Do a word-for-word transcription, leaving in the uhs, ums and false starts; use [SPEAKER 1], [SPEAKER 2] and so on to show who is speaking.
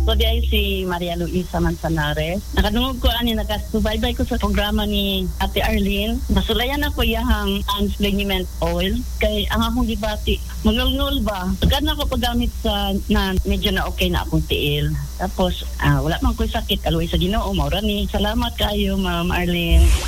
[SPEAKER 1] Ako di ay si Maria Luisa Manzanares. Nakadungog ko ani nakasubaybay ko sa programa ni Ate Arlene. Nasulayan ako iyahang Anspleniment Oil. Kay ang akong gibati, mangulngul ba? Pagka na ako paggamit sa na medyo na okay na akong tiil. Tapos, ah, wala man ko'y sakit. Aluay sa Ginoo, maura ni. Salamat kayo, Ma'am Arlene.